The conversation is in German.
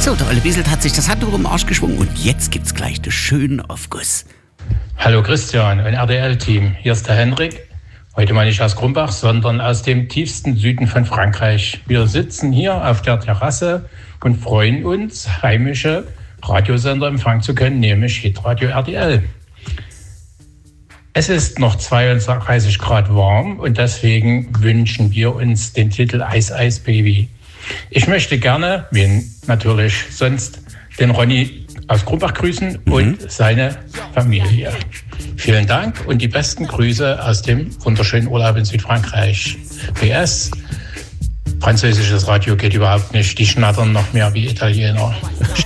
So, der Olle Wieselt hat sich das Handtuch um den Arsch geschwungen und jetzt gibt's gleich den schönen Aufguss. Hallo Christian und RDL-Team, hier ist der Henrik. Heute mal nicht aus Krumbach, sondern aus dem tiefsten Süden von Frankreich. Wir sitzen hier auf der Terrasse und freuen uns, heimische Radiosender empfangen zu können, nämlich Hitradio RDL. Es ist noch 32 Grad warm und deswegen wünschen wir uns den Titel Eis, Eis, Baby. Ich möchte gerne, wen natürlich sonst, den Ronny aus Krumbach grüßen und seine Familie. Vielen Dank und die besten Grüße aus dem wunderschönen Urlaub in Südfrankreich. PS, französisches Radio geht überhaupt nicht, die schnattern noch mehr wie Italiener.